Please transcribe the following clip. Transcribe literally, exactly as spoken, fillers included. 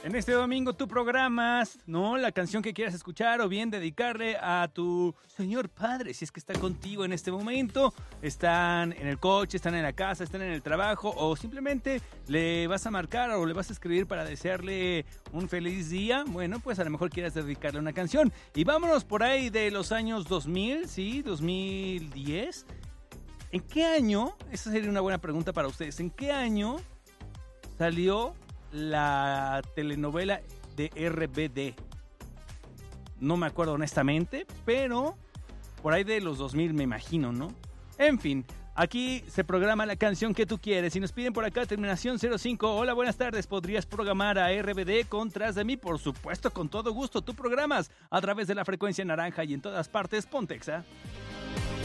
En este domingo tú programas, ¿no? La canción que quieras escuchar o bien dedicarle a tu señor padre, si es que está contigo en este momento. Están en el coche, están en la casa, están en el trabajo o simplemente le vas a marcar o le vas a escribir para desearle un feliz día. Bueno, pues a lo mejor quieras dedicarle una canción. Y vámonos por ahí de los años dos mil, ¿sí? dos mil diez. ¿En qué año? Esa sería una buena pregunta para ustedes. ¿En qué año salió la telenovela de R B D? No me acuerdo honestamente, pero por ahí de los dos mil me imagino, ¿no? En fin, aquí se programa la canción que tú quieres. Y nos piden por acá terminación cero cinco. Hola, buenas tardes. ¿Podrías programar a R B D con Tras de mí? Por supuesto, con todo gusto. Tú programas a través de la frecuencia naranja y en todas partes, Pontexa.